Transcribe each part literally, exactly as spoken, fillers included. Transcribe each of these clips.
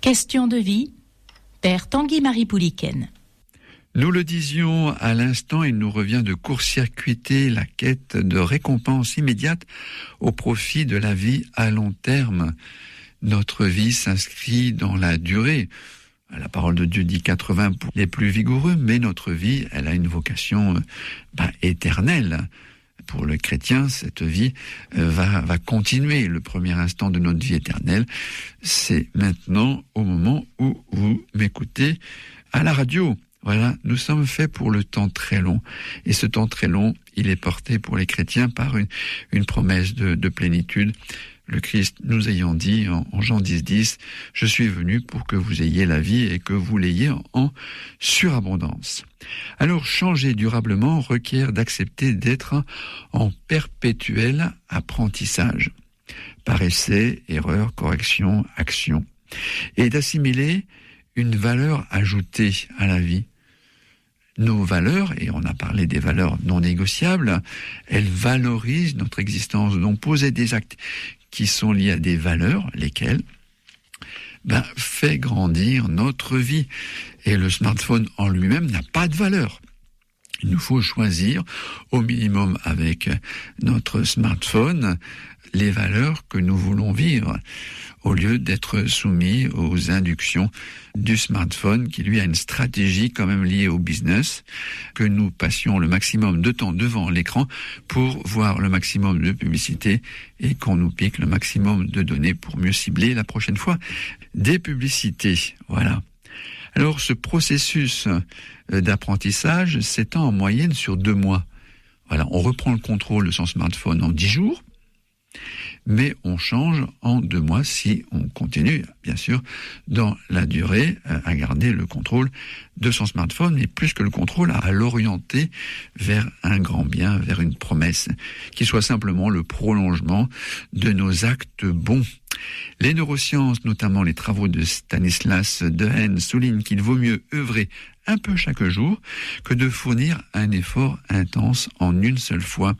Question de vie, Père Tanguy-Marie Pouliken. Nous le disions à l'instant, il nous revient de court-circuiter la quête de récompense immédiate au profit de la vie à long terme. Notre vie s'inscrit dans la durée. La parole de Dieu dit quatre-vingts pour les plus vigoureux, mais notre vie, elle a une vocation bah, éternelle. Pour le chrétien, cette vie euh, va, va continuer. Le premier instant de notre vie éternelle, c'est maintenant, au moment où vous m'écoutez à la radio. Voilà, nous sommes faits pour le temps très long. Et ce temps très long, il est porté pour les chrétiens par une, une promesse de, de plénitude. Le Christ nous ayant dit en, en Jean dix, dix, « Je suis venu pour que vous ayez la vie et que vous l'ayez en, en surabondance. » Alors, changer durablement requiert d'accepter d'être en perpétuel apprentissage, par essai, erreur, correction, action, et d'assimiler une valeur ajoutée à la vie. Nos valeurs, et on a parlé des valeurs non négociables, elles valorisent notre existence. Donc poser des actes qui sont liés à des valeurs, lesquelles ben, fait grandir notre vie. Et le smartphone en lui-même n'a pas de valeur. Il nous faut choisir, au minimum avec notre smartphone, les valeurs que nous voulons vivre, au lieu d'être soumis aux inductions du smartphone, qui lui a une stratégie quand même liée au business, que nous passions le maximum de temps devant l'écran pour voir le maximum de publicité et qu'on nous pique le maximum de données pour mieux cibler la prochaine fois des publicités. Voilà. Alors ce processus d'apprentissage s'étend en moyenne sur deux mois. Voilà, on reprend le contrôle de son smartphone en dix jours, mais on change en deux mois si on continue, bien sûr, dans la durée, à garder le contrôle de son smartphone, mais plus que le contrôle, à l'orienter vers un grand bien, vers une promesse, qui soit simplement le prolongement de nos actes bons. Les neurosciences, notamment les travaux de Stanislas Dehaene, soulignent qu'il vaut mieux œuvrer un peu chaque jour que de fournir un effort intense en une seule fois.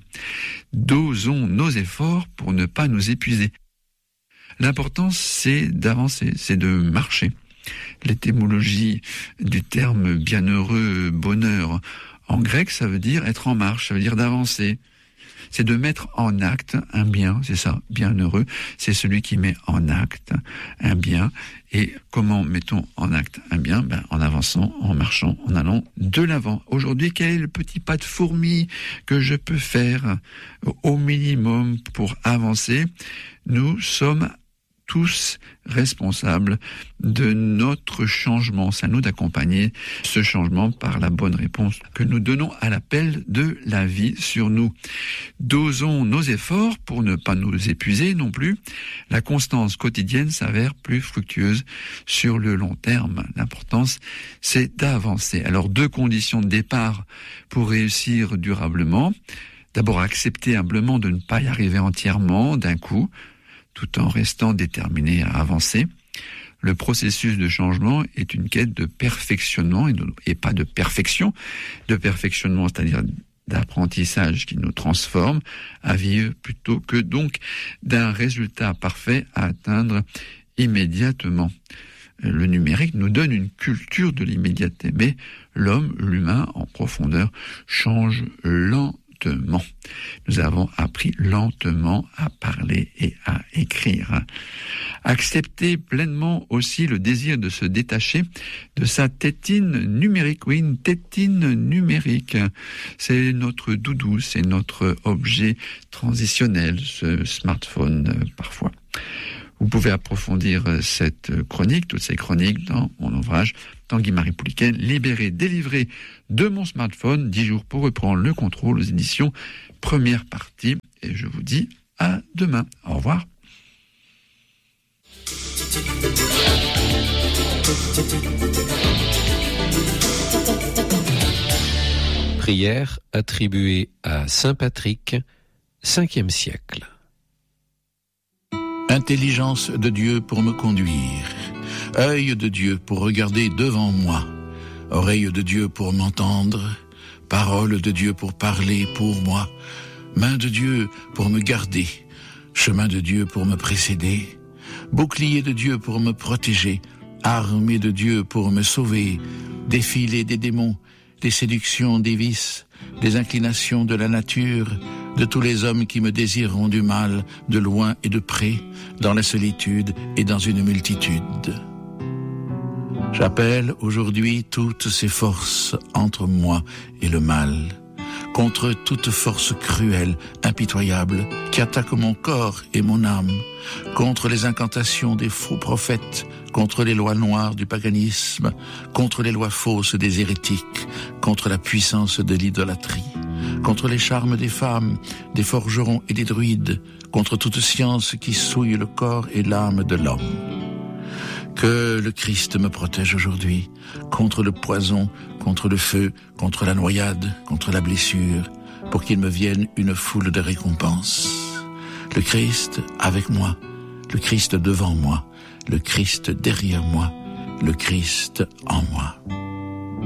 Dosons nos efforts pour ne pas nous épuiser. L'important, c'est d'avancer, c'est de marcher. L'étymologie du terme bienheureux, bonheur, en grec, ça veut dire être en marche, ça veut dire d'avancer. C'est de mettre en acte un bien, c'est ça, bienheureux, c'est celui qui met en acte un bien. Et comment mettons en acte un bien? Ben, en avançant, en marchant, en allant de l'avant. Aujourd'hui, quel est le petit pas de fourmi que je peux faire au minimum pour avancer? Nous sommes tous responsables de notre changement. C'est à nous d'accompagner ce changement par la bonne réponse que nous donnons à l'appel de la vie sur nous. Dosons nos efforts pour ne pas nous épuiser non plus. La constance quotidienne s'avère plus fructueuse sur le long terme. L'importance, c'est d'avancer. Alors, deux conditions de départ pour réussir durablement. D'abord, accepter humblement de ne pas y arriver entièrement d'un coup, tout en restant déterminé à avancer. Le processus de changement est une quête de perfectionnement et, de, et pas de perfection. De perfectionnement, c'est-à-dire d'apprentissage qui nous transforme à vivre plutôt que donc d'un résultat parfait à atteindre immédiatement. Le numérique nous donne une culture de l'immédiateté, mais l'homme, l'humain en profondeur, change lentement. Nous avons appris lentement à parler et à écrire. Accepter pleinement aussi le désir de se détacher de sa tétine numérique. Oui, une tétine numérique. C'est notre doudou, c'est notre objet transitionnel, ce smartphone euh, parfois. Vous pouvez approfondir cette chronique, toutes ces chroniques dans mon ouvrage Tanguy-Marie Pouliken, libéré, délivré de mon smartphone, dix jours pour reprendre le contrôle aux éditions première partie. Et je vous dis à demain. Au revoir. Prière attribuée à Saint Patrick, cinquième siècle. Intelligence de Dieu pour me conduire, œil de Dieu pour regarder devant moi, oreille de Dieu pour m'entendre, parole de Dieu pour parler pour moi, main de Dieu pour me garder, chemin de Dieu pour me précéder, bouclier de Dieu pour me protéger, armée de Dieu pour me sauver, défilé des démons, des séductions des vices, des inclinations de la nature, de tous les hommes qui me désireront du mal, de loin et de près, dans la solitude et dans une multitude. J'appelle aujourd'hui toutes ces forces entre moi et le mal, contre toute force cruelle, impitoyable, qui attaque mon corps et mon âme, contre les incantations des faux prophètes, contre les lois noires du paganisme, contre les lois fausses des hérétiques, contre la puissance de l'idolâtrie, contre les charmes des femmes, des forgerons et des druides, contre toute science qui souille le corps et l'âme de l'homme. Que le Christ me protège aujourd'hui contre le poison, contre le feu, contre la noyade, contre la blessure, pour qu'il me vienne une foule de récompenses. Le Christ avec moi, le Christ devant moi, le Christ derrière moi, le Christ en moi.